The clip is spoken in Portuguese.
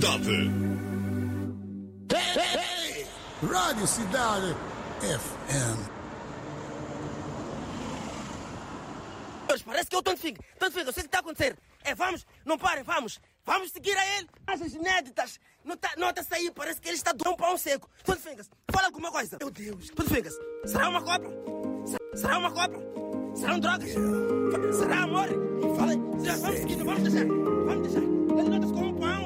Cidade. Rádio Cidade FM. Parece que é o Tonto Figa. Tonto Figa, eu sei o que está a acontecer. Vamos, não parem, vamos. Vamos seguir a ele. As inéditas. Não está a sair, parece que ele está de um pão seco. Tonto Figa, fala alguma coisa. Meu Deus. Tonto Figa, será uma cobra? Será uma cobra? Serão drogas? Será amor? Fala aí. Vamos seguir, vamos deixar. Ele não está